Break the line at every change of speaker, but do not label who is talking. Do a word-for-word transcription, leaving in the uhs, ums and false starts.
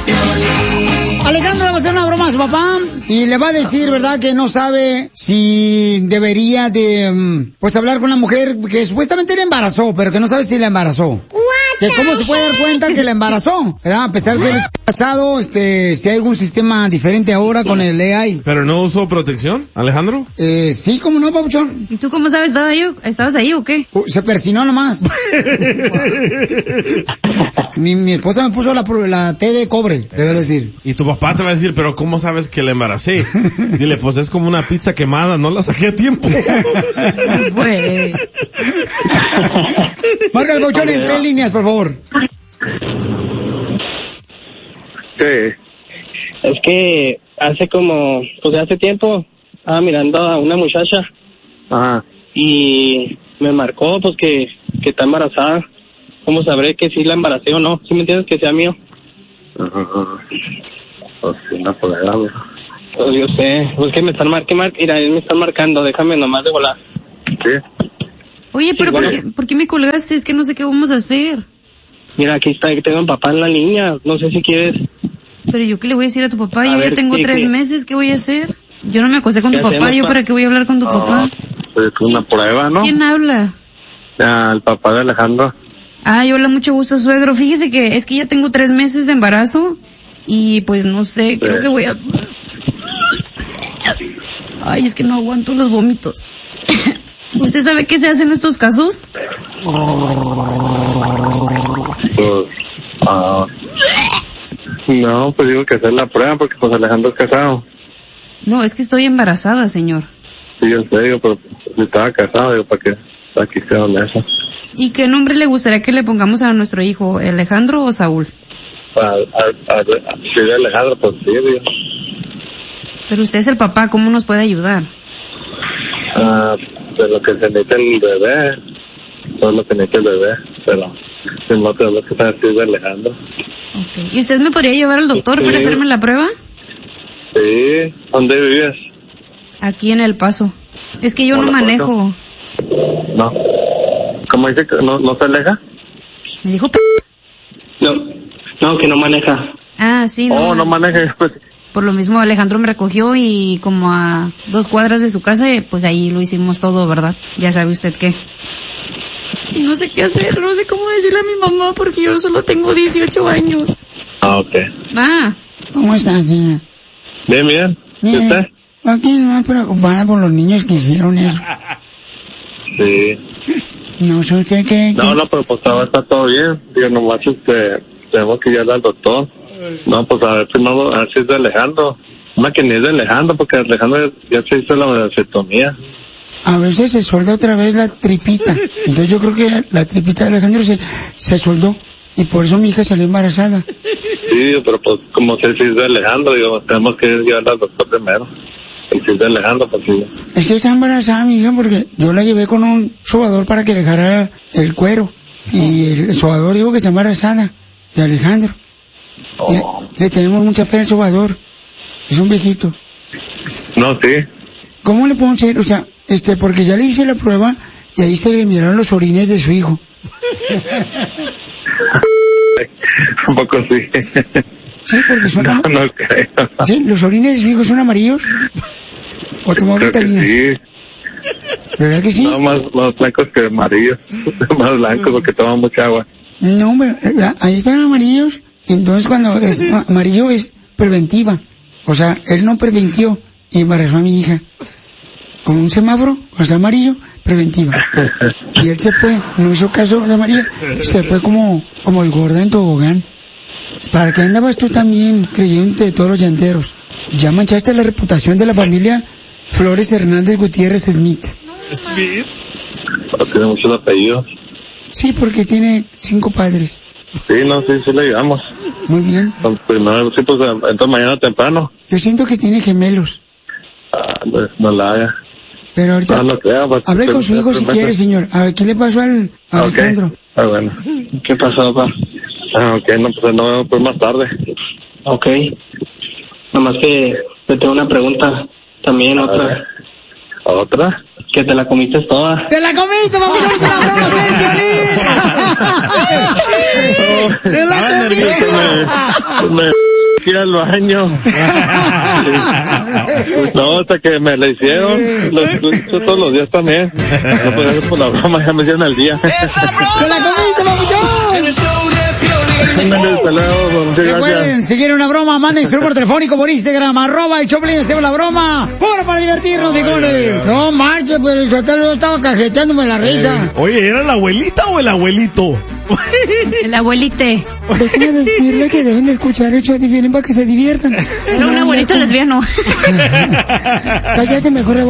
Alejandro le va a hacer una broma a su papá y le va a decir, ¿verdad?, que no sabe si debería de, pues, hablar con una mujer que supuestamente le embarazó, pero que no sabe si la embarazó. Que cómo se puede dar cuenta que la embarazó, ¿verdad? A pesar de que él es casado, este, si hay algún sistema diferente ahora con el A I.
¿Pero no usó protección, Alejandro?
Eh, sí, ¿cómo no, papuchón?
¿Y tú cómo sabes? ¿Estaba ahí, ¿Estabas ahí o qué?
Uh, se persinó nomás. mi, mi esposa me puso la, la T de cobre, debe decir.
Y tu papá te va a decir, pero ¿cómo sabes que la embaracé? Dile, pues es como una pizza quemada, no la saqué a tiempo.
Pues.
Marca el papuchón en tres líneas, por favor.
Sí. Es que hace como, pues hace tiempo, estaba mirando a una muchacha. Ajá. Y me marcó, pues que, que está embarazada. ¿Cómo sabré que sí la embaracé o no? ¿Sí me entiendes? Que sea mío. Ajá. Pues sí, no puedo grave. Pues yo sé, pues que me están marcando, mar mira, me están marcando, déjame nomás de volar. Sí.
Oye, pero sí, bueno. ¿por, qué, ¿por qué me colgaste? Es que no sé qué vamos a hacer.
Mira, aquí está, tengo a mi papá en la línea, no sé si quieres.
Pero yo qué le voy a decir a tu papá, a yo
ver,
ya tengo
sí,
tres
sí.
meses, ¿qué voy a hacer? Yo no me acosté con tu papá, ¿yo para qué voy a hablar con tu
no,
papá?
Pues es una prueba, ¿no?
¿Quién habla?
Ah, el papá de Alejandro.
Ay, hola, mucho gusto, suegro. Fíjese que es que ya tengo tres meses de embarazo y pues no sé, sí. creo que voy a... Ay, es que no aguanto los vómitos. ¿Usted sabe qué se hace en estos casos?
Pues, uh, no, pues digo que hacer la prueba porque pues Alejandro es casado.
No, es que estoy embarazada, señor.
Sí, yo sé, digo, pero si estaba casado, digo, para que aquí sea honesto.
¿Y qué nombre le gustaría que le pongamos a nuestro hijo, Alejandro o Saúl?
A, a, a, a, si de Alejandro, pues sí, digo.
Pero usted es el papá, ¿cómo nos puede ayudar?
Ah, de lo que se necesita el bebé, todo lo que necesita el bebé, pero si no te lo que está así de Alejandro.
Okay. ¿Y usted me podría llevar al doctor sí. para hacerme la prueba?
Sí, ¿dónde vives?
Aquí en El Paso. Es que yo no, no manejo.
No. ¿Cómo dice que no, no se aleja?
Me dijo p...
No, no, que no maneja.
Ah, sí, no.
Oh, no maneja.
Por lo mismo Alejandro me recogió y como a dos cuadras de su casa, pues ahí lo hicimos todo, ¿verdad? Ya sabe usted qué. Y no sé qué hacer, no sé cómo decirle a mi mamá porque yo solo tengo dieciocho años.
Ah, ok.
Ah.
¿Cómo estás, señor?
Bien, bien.
¿Y usted? Aquí no preocupada por los niños que hicieron eso.
Sí.
No sé usted qué...
No, no, pero pues ahora está todo bien. Digo, nomás este, tenemos que ir al doctor. No, pues a ver, primero, a ver si es de Alejandro. Una que ni es de Alejandro, porque Alejandro ya se hizo la vasectomía.
A veces se suelda otra vez la tripita. Entonces yo creo que la, la tripita de Alejandro se, se soldó. Y por eso mi hija salió embarazada.
Sí, pero pues como si es de Alejandro, digo, tenemos que llevarla al doctor primero. Y si es de Alejandro, pues sí.
Es que está embarazada mi hija porque yo la llevé con un sobador para que dejara el cuero. Y el sobador dijo que está embarazada de Alejandro. Oh. Le, le tenemos mucha fe al sobador. Es un viejito.
No, sí.
¿Cómo le podemos hacer? O sea, este, porque ya le hice la prueba y ahí se le miraron los orines de su hijo.
Un poco sí.
Sí, porque son...
No, no creo.
¿Sí? ¿Los orines de su hijo son amarillos? ¿O tomó vitaminas?
Sí.
¿Verdad que sí?
No, más, más blancos que amarillos. Más blancos porque toman mucha agua.
No, hombre, ahí están amarillos. Entonces cuando es amarillo es preventiva. O sea, él no preventió y embarazó a mi hija. Como un semáforo, cuando está amarillo, preventiva. Y él se fue, no hizo caso de María, se fue como, como el gorda en tobogán. ¿Para qué andabas tú también creyéndote de todos los llanteros? Ya manchaste la reputación de la familia Flores Hernández Gutiérrez Smith.
¿Smith? Pero tiene muchos apellidos.
Sí, porque tiene cinco padres.
Sí, no, sí, sí le ayudamos.
Muy bien.
Pues, primero, sí, pues entonces mañana temprano.
Yo siento que tiene gemelos.
Ah, pues no la haga.
Pero ahorita,
no, no creo, pues,
hable con su hijo si quiere, señor. A ver, ¿qué le pasó al a
okay.
Alejandro?
Ah, bueno. ¿Qué pasó, papá? Ah, ok, no, pues no vemos pues más tarde. Ok. Nomás que te tengo una pregunta. También a otra. Ver. ¿Otra? Que te la comiste toda.
¡Te la comiste, vamos a ver si la hablamos en violín! ¡Te la comiste!
que ir al baño. No, hasta que me la hicieron. Lo escucho todos los días también. No puedo hacer por la broma, ya me hicieron el día.
¡Te la comiste, papuchón! Recuerden, si quieren una broma, manden su número telefónico por Instagram, arroba el Choplin, hacemos la broma. ¡Puro para divertirnos, bigones! No marche, pues el Sotelo estaba cajeteándome la risa.
Eh, oye, ¿era la abuelita o el abuelito?
El abuelite.
Déjenme decirle que deben de escuchar el show de vienen para que se diviertan.
Era un abuelito lesbiano.
Cállate mejor,